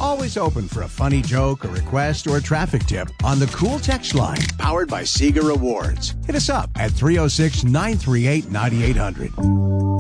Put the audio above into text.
Always open for a funny joke, a request, or a traffic tip on the Cool Text line, powered by Sega Rewards. Hit us up at 306-938-9800.